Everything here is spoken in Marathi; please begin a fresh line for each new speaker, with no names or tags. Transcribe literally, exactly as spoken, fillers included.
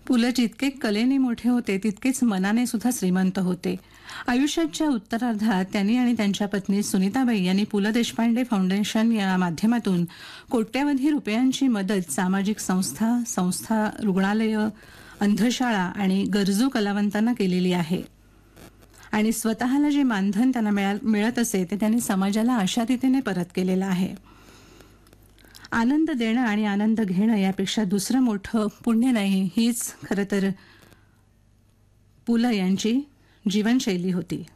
पु ल जितके कलेने मोठे होते तितकेच मनाने सुद्धा श्रीमंत होते. आयुष्याच्या उत्तरार्धात त्यांनी आणि त्यांच्या पत्नी सुनीताबाई यांनी पु ल देशपांडे फाउंडेशन या माध्यमातून कोट्यवधी रुपयांची मदत सामाजिक संस्था, संस्था, रुग्णालयं, अंधशाळा आणि गरजू कलावंतांना केलेली आहे. आणि स्वतःला जे मानधन त्यांना मिळा मिळत असे ते त्यांनी समाजाला अशा रीतीने परत केलेलं आहे. आनंद देणं आणि आनंद घेणं यापेक्षा दुसरं मोठं पुण्य नाही, हीच खरं तर पु ल यांची जीवनशैली होती.